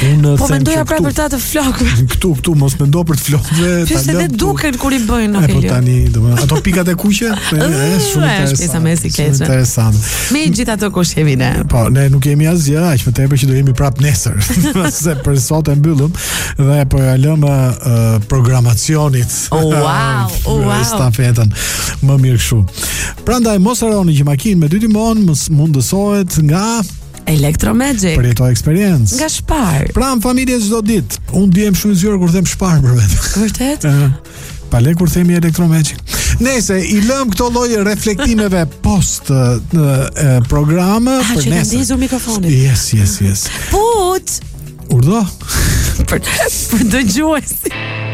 Unë Po mendoja pra për ta të flokëve. Këtu mos mendo për të flokëve. Pse ne duken kur i bëjnë nuk e Po lë. tani, domethënë, ato pikat e kuqe, është shumë interesant. Me gjithë ato kush jemi ne. Po, ne nuk jemi asgjë, aq më tepër që do jemi prap nesër. Se për sot e mbyllëm dhe po ja lëm programacionit. Wow. Stafetën. Më mirë kështu. Prandaj mos harroni që makinë me 2 timon mundësohet nga Electromagic. Për jeto eksperiencë. Nga Spar. Pra në familje çdo ditë. Unë ndihem shumë zgjuar kur them Spar për vetë. Vërtet? Pa le kur themi Electromagic. Nëse i lëm këto lloje reflektimeve post program për nesër. Që ndizu mikrofonin. Yes. Put. Urdo. Për dëgjuesi.